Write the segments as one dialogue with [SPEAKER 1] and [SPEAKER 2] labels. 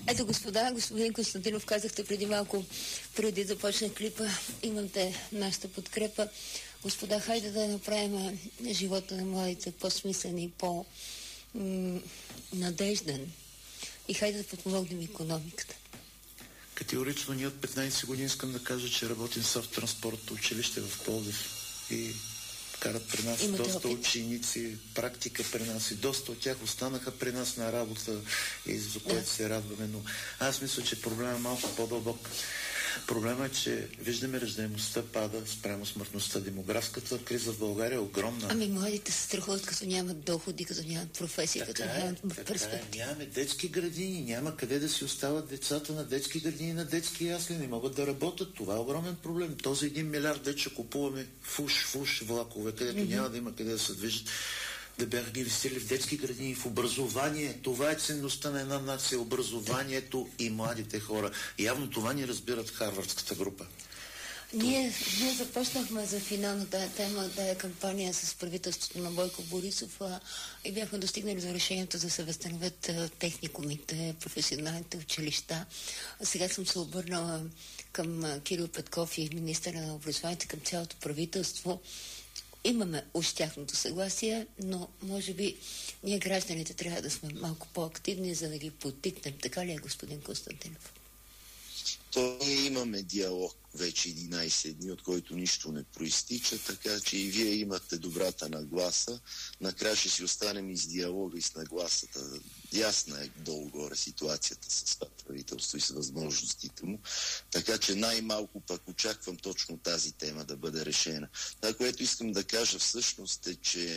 [SPEAKER 1] Ето, господин Константинов, казахте преди малко, преди да почне клипа, имате нашата подкрепа. Господа, хайде да направим живота на младите по-смислен и по-надежден. И хайде да подпомогнем икономиката.
[SPEAKER 2] Категорично ние от 15 години искам да кажа, че работим с автотранспортното училище в Пловдив и карат при нас доста ученици, практика при нас и доста от тях останаха при нас на работа и за което се радваме. Но аз мисля, че проблемът е малко по-дълбок. Проблемът е, че виждаме раждаемостта пада спрямо смъртността. Демографската криза в България е огромна.
[SPEAKER 1] Ами младите се страхуват, като нямат доходи, като нямат професия, като нямат перспектива.
[SPEAKER 2] Нямаме детски градини, няма къде да си остават децата на детски градини, на детски ясли, не могат да работят. Това е огромен проблем. Този 1 милиард вече купуваме фуш влакове, където няма да има къде да се движат, да бяха ги инвестирали в детски градини, в образование. Това е ценността на една нация, образованието и младите хора. Явно това ни разбират Харвардската група.
[SPEAKER 1] Ние започнахме за финалната тема, тая кампания с правителството на Бойко Борисов и бяхме достигнали за решението да се възстановят техникумите, професионалните училища. Сега съм се обърнала към Кирил Петков и министъра на образованието, към цялото правителство. Имаме уж тяхното съгласие, но може би ние гражданите трябва да сме малко по-активни, за да ги подтикнем. Така ли е, господин Константинов?
[SPEAKER 3] То ние имаме диалог вече 11 дни, от който нищо не проистича, така че и вие имате добрата нагласа. Накрая ще си останем и с диалога, и с нагласата. Ясна е долу-горе ситуацията с това правителство и с възможностите му. Така че най-малко пък очаквам точно тази тема да бъде решена. Това, което искам да кажа всъщност е, че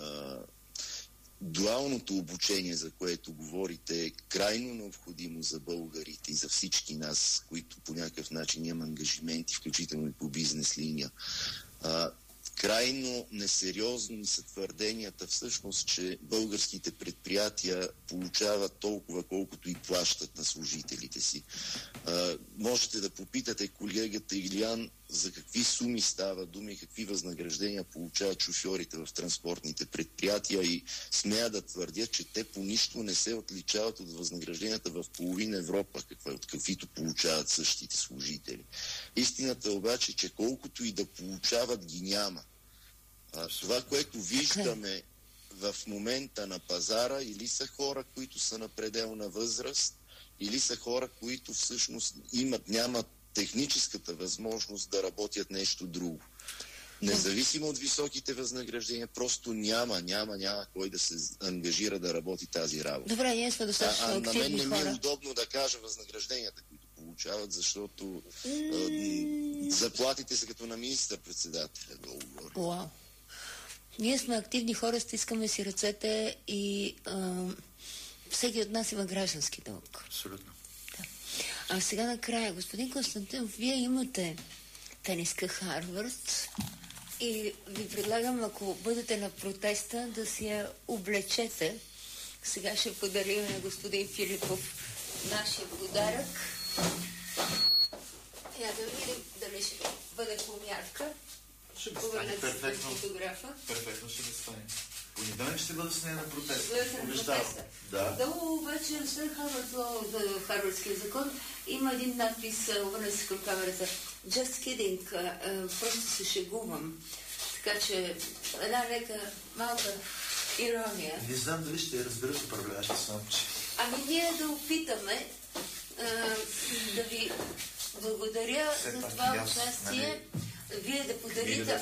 [SPEAKER 3] дуалното обучение, за което говорите, е крайно необходимо за българите и за всички нас, които по някакъв начин имаме ангажименти, включително и по бизнес линия. Крайно несериозни са твърденията всъщност, че българските предприятия получават толкова, колкото и плащат на служителите си. Можете да попитате колегата Илиян за какви суми става дума и какви възнаграждения получават шофьорите в транспортните предприятия и смея да твърдя, че те по нищо не се отличават от възнагражденията в половина Европа, от каквито получават същите служители. Истината обаче, че колкото и да получават, ги няма. Това, което виждаме в момента на пазара, или са хора, които са на пределна възраст, или са хора, които всъщност нямат техническата възможност да работят нещо друго. Независимо от високите възнаграждения, просто няма кой да се ангажира да работи тази работа.
[SPEAKER 1] Добре, ние сме достатъчно активни хора.
[SPEAKER 3] На мен не ми е удобно да кажа възнагражденията, които получават, защото заплатите са като на министър-председателя долу-горе.
[SPEAKER 1] Уау! Ние сме активни хора, стискаме си ръцете и всеки от нас има граждански дълг.
[SPEAKER 2] Абсолютно.
[SPEAKER 1] Да. А сега накрая, господин Константинов, вие имате тениска Харвард и ви предлагам, ако бъдете на протеста, да си я облечете. Сега ще подарим на господин Филипов нашия подарък. Я да видим дали ще бъде помярка.
[SPEAKER 2] Ще да стане перфектно. Перфектно ще да стане. Понеделник ще бъда с нея на протест.
[SPEAKER 1] Да, обаче след Харвардския закон има един надпис, обърна се към камерата. Just kidding, просто се шегувам. Така че една лека малка ирония.
[SPEAKER 2] Не знам дали ще я разберат управляващи само, че...
[SPEAKER 1] Ами ние да опитаме да ви благодаря за това участие. Вие да подарите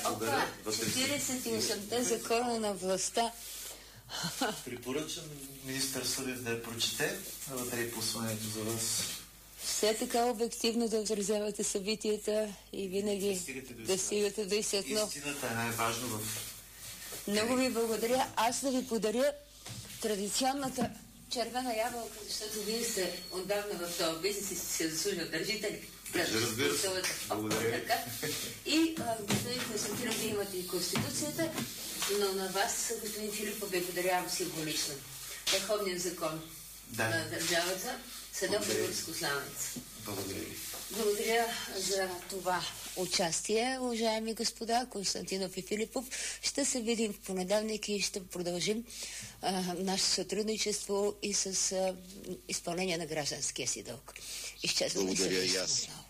[SPEAKER 1] 48-те закона на властта.
[SPEAKER 2] Препоръчам министър Събев да я прочете, да даде посланието за вас.
[SPEAKER 1] Все така обективно да отразявате събитията и винаги да стигате до истина.
[SPEAKER 2] Истината е най-важно в...
[SPEAKER 1] Много ви благодаря. Аз да ви подаря традиционната червена ябълка, защото вие сте отдавна в този бизнес и сте се заслужили държители.
[SPEAKER 2] Разбира се. Благодаря.
[SPEAKER 1] И господин Константинов, вие имате и Конституцията, но на вас, господин Филипов, ви подарявам символично. Върховният закон. на държавата, Седок Българско-славец.
[SPEAKER 2] Благодаря ви.
[SPEAKER 1] Благодаря за това участие, уважаеми господа Константинов и Филипов. Ще се видим в понеделник и ще продължим нашето сътрудничество и с изпълнение на гражданския си дълг.
[SPEAKER 3] Благодаря и аз.